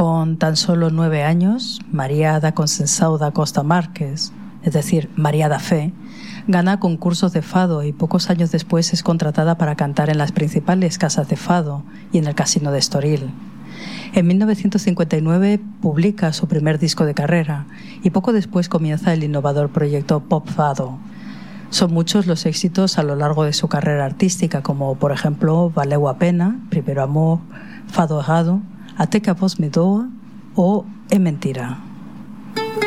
Con tan solo 9 años, María da Conceição da Costa Márquez, es decir, María da Fe, gana concursos de fado y pocos años después es contratada para cantar en las principales casas de fado y en el Casino de Estoril. En 1959 publica su primer disco de carrera y poco después comienza el innovador proyecto Pop Fado. Son muchos los éxitos a lo largo de su carrera artística, como por ejemplo Valeu a Pena, Primeiro Amor, Fado Errado, Até que a Voz Me Doa o É Mentira.